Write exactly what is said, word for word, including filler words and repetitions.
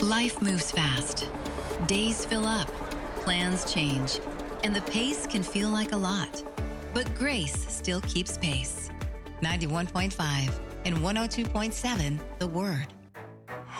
Life moves fast. Days fill up, plans change, and the pace can feel like a lot. But Grace still keeps pace. ninety-one point five and one oh two point seven The Word.